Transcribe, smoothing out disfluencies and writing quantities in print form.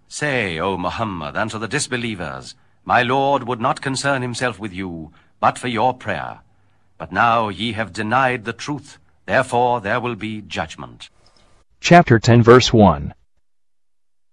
Say, O Muhammad, unto the disbelievers, My Lord would not concern himself with you, but for your prayer. But now ye have denied the truth, therefore there will be judgment. Chapter 10 verse 1.